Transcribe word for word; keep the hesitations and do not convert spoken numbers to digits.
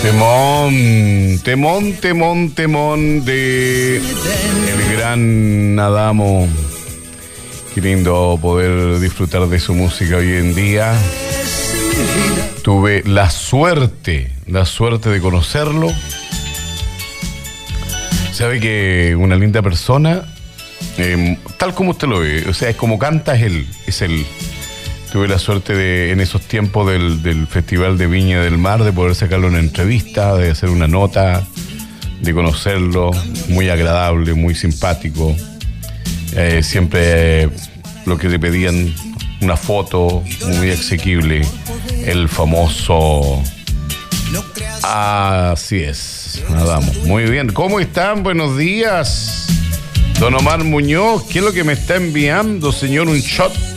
Temón, temón, temón, temón de el gran Adamo. Qué lindo poder disfrutar de su música hoy en día. Tuve la suerte, la suerte de conocerlo. Sabe que una linda persona, eh, tal como usted lo ve, o sea, es como canta, es él, es él. Tuve la suerte de, en esos tiempos del, del Festival de Viña del Mar, de poder sacarlo en una entrevista, de hacer una nota, de conocerlo, muy agradable, muy simpático. Eh, siempre eh, lo que le pedían, una foto muy asequible, el famoso... Así es, Adamo. Muy bien, ¿cómo están? Buenos días. Don Omar Muñoz, ¿qué es lo que me está enviando, señor? Un shot.